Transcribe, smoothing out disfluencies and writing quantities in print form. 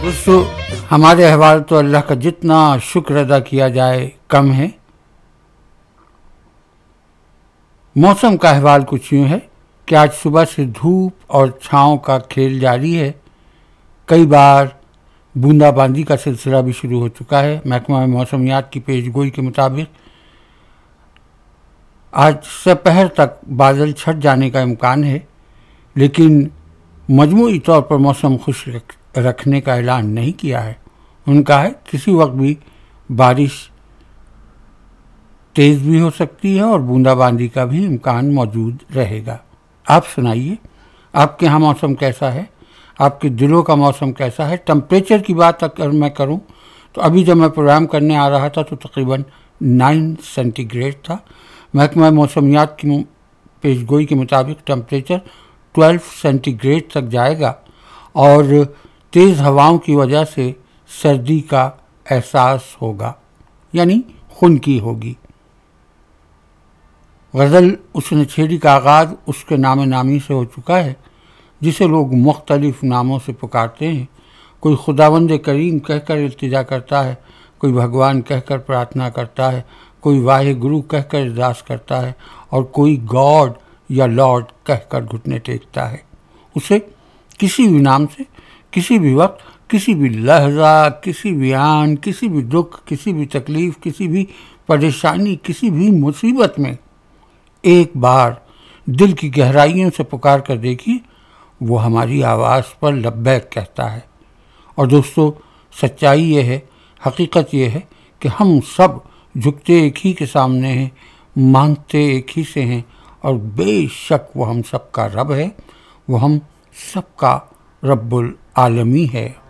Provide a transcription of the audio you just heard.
دوستو ہمارے احوال تو اللہ کا جتنا شکر ادا کیا جائے کم ہے. موسم کا احوال کچھ یوں ہے کہ آج صبح سے دھوپ اور چھاؤں کا کھیل جاری ہے. کئی بار بوندا باندی کا سلسلہ بھی شروع ہو چکا ہے. محکمہ موسمیات کی پیش گوئی کے مطابق آج سپہر تک بادل چھٹ جانے کا امکان ہے، لیکن مجموعی طور پر موسم خوش رکھنے کا اعلان نہیں کیا ہے. ان کا ہے کسی وقت بھی بارش تیز بھی ہو سکتی ہے اور بوندا باندی کا بھی امکان موجود رہے گا. آپ سنائیے، آپ کے ہاں موسم کیسا ہے؟ آپ کے دلوں کا موسم کیسا ہے؟ ٹمپریچر کی بات اگر میں کروں تو ابھی جب میں پروگرام کرنے آ رہا تھا تو تقریباً 9 سینٹی گریڈ تھا. محکمہ موسمیات کی پیش گوئی کے مطابق ٹمپریچر 12 سینٹی گریڈ تک جائے گا اور تیز ہواؤں کی وجہ سے سردی کا احساس ہوگا، یعنی خنکی ہوگی. غزل اس نے چھیڑی کا آغاز اس کے نام نامی سے ہو چکا ہے، جسے لوگ مختلف ناموں سے پکارتے ہیں. کوئی خداوند کریم کہہ کر التجا کرتا ہے، کوئی بھگوان کہہ کر پرارتھنا کرتا ہے، کوئی واہے گرو کہہ کر ارداس کرتا ہے اور کوئی گاڈ یا لارڈ کہہ کر گھٹنے ٹیکتا ہے. اسے کسی بھی نام سے کسی بھی وقت، کسی بھی لحظہ، کسی بھی آن، کسی بھی دکھ، کسی بھی تکلیف، کسی بھی پریشانی، کسی بھی مصیبت میں ایک بار دل کی گہرائیوں سے پکار کر دیکھیے، وہ ہماری آواز پر لبیک کہتا ہے. اور دوستو، سچائی یہ ہے، حقیقت یہ ہے کہ ہم سب جھکتے ایک ہی کے سامنے ہیں، مانگتے ایک ہی سے ہیں، اور بے شک وہ ہم سب کا رب ہے، وہ ہم سب کا رب العالمی ہے.